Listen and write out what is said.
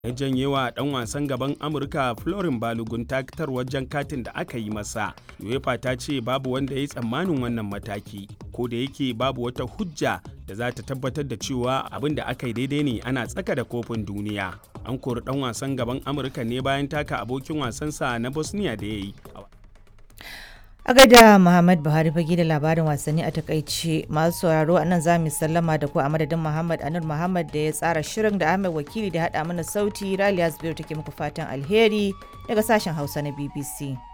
ya janyewa dan wasan gaban Amurka Florin Balogun dakatarwar jan katin da aka yi masa. UEFA ta ce babu wanda ya yi tsammanin wannan mataki, ko da yake babu wata hujja da za ta tabbatar da cewa abin da aka yi daidai ne ana tsaka da kofin duniya. An kori dan wasan gaban Amurka ne bayan taka abokin wasansa na Bosnia da ya yi. A gaida Muhammad Buhari fage da labarin wasanni a takaice, masu sauraro a nan za mu sallama da ku a madadin Muhammad Anur Muhammad da ya tsara shirin da Ahmed Wakili da haɗa mana sauti. Raliya Zubairu take muku fatan alheri daga sashen Hausa na BBC.